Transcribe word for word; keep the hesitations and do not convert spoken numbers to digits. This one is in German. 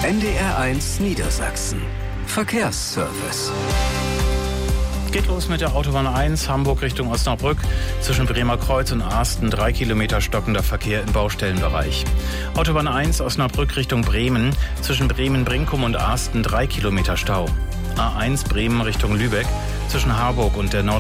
N D R eins Niedersachsen. Verkehrsservice. Geht los mit der Autobahn eins, Hamburg Richtung Osnabrück. Zwischen Bremer Kreuz und Asten drei Kilometer stockender Verkehr im Baustellenbereich. Autobahn eins, Osnabrück Richtung Bremen. Zwischen Bremen-Brinkum und Asten drei Kilometer Stau. A eins, Bremen Richtung Lübeck. Zwischen Harburg und der Nord